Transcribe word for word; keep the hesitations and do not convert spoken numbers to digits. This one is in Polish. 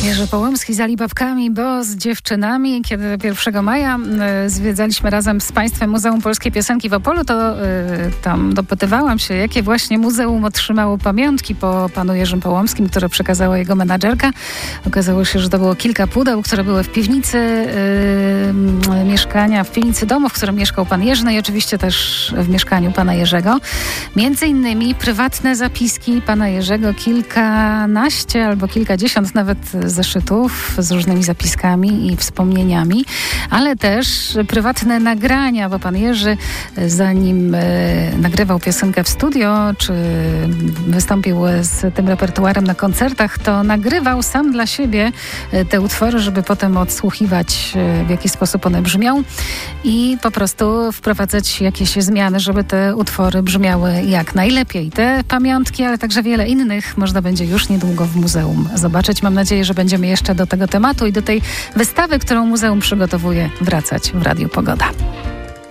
Jerzy Połomski z Alibabkami, bo z dziewczynami. Kiedy pierwszego maja y, zwiedzaliśmy razem z Państwem Muzeum Polskiej Piosenki w Opolu, to y, tam dopytywałam się, jakie właśnie muzeum otrzymało pamiątki po panu Jerzym Połomskim, które przekazała jego menadżerka. Okazało się, że to było kilka pudeł, które były w piwnicy y, mieszkania, w piwnicy domu, w którym mieszkał pan Jerzy, no i oczywiście też w mieszkaniu pana Jerzego. Między innymi prywatne zapiski pana Jerzego, kilkanaście albo kilkadziesiąt nawet zeszytów z różnymi zapiskami i wspomnieniami, ale też prywatne nagrania, bo pan Jerzy, zanim e, nagrywał piosenkę w studio, czy wystąpił z tym repertuarem na koncertach, to nagrywał sam dla siebie te utwory, żeby potem odsłuchiwać, w jaki sposób one brzmią i po prostu wprowadzać jakieś zmiany, żeby te utwory brzmiały jak najlepiej. Te pamiątki, ale także wiele innych można będzie już niedługo w muzeum zobaczyć. Mam nadzieję, że będziemy jeszcze do tego tematu i do tej wystawy, którą muzeum przygotowuje, wracać w Radiu Pogoda.